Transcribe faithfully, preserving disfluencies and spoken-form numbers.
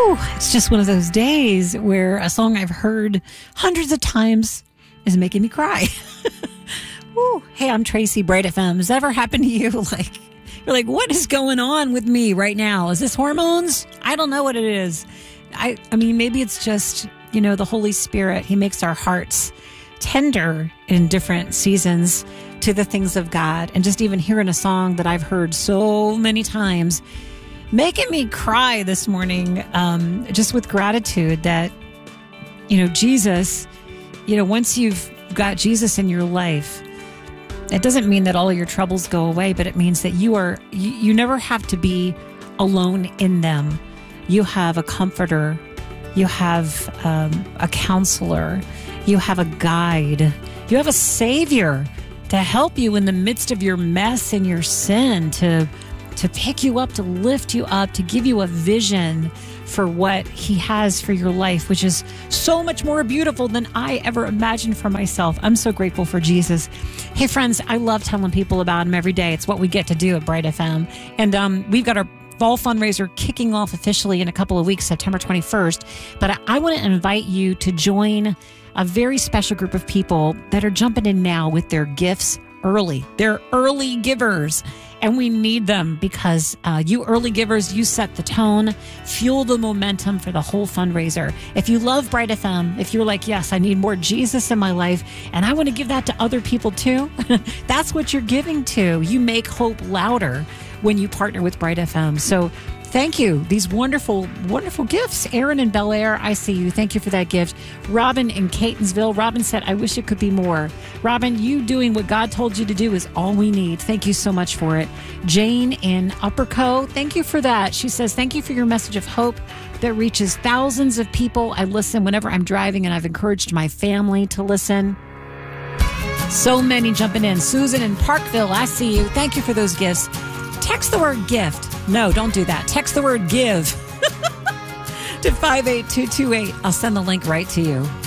Whew, it's just one of those days where a song I've heard hundreds of times is making me cry. Whew. Hey, I'm Tracy, Bright F M. Has that ever happened to you? Like, you're like, what is going on with me right now? Is this hormones? I don't know what it is. I, I mean, maybe it's just, you know, the Holy Spirit. He makes our hearts tender in different seasons to the things of God. And just even hearing a song that I've heard so many times, making me cry this morning, um, just with gratitude that, you know, Jesus, you know, once you've got Jesus in your life, it doesn't mean that all of your troubles go away, but it means that you are, you, you never have to be alone in them. You have a comforter, you have um, a counselor, you have a guide, you have a savior to help you in the midst of your mess and your sin, to to pick you up, to lift you up, to give you a vision for what he has for your life, which is so much more beautiful than I ever imagined for myself. I'm so grateful for Jesus. Hey, friends, I love telling people about him every day. It's what we get to do at Bright F M. And um, we've got our fall fundraiser kicking off officially in a couple of weeks, September twenty-first. But I, I want to invite you to join a very special group of people that are jumping in now with their gifts early. They're early givers. And we need them because uh, you early givers, you set the tone, fuel the momentum for the whole fundraiser. If you love Bright F M, if you're like, yes, I need more Jesus in my life, and I want to give that to other people too, that's what you're giving to. You make hope louder when you partner with Bright F M. So thank you. These wonderful, wonderful gifts. Aaron in Bel Air, I see you. Thank you for that gift. Robin in Catonsville. Robin said, I wish it could be more. Robin, you doing what God told you to do is all we need. Thank you so much for it. Jane in Upperco, thank you for that. She says, thank you for your message of hope that reaches thousands of people. I listen whenever I'm driving, and I've encouraged my family to listen. So many jumping in. Susan in Parkville, I see you. Thank you for those gifts. Text the word gift. No, don't do that. Text the word give to five eight two two eight. I'll send the link right to you.